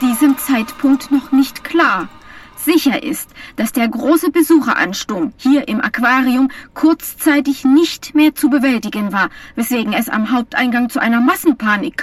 diesem Zeitpunkt noch nicht klar. Sicher ist, dass der große Besucheransturm hier im Aquarium kurzzeitig nicht mehr zu bewältigen war, weswegen es am Haupteingang zu einer Massenpanik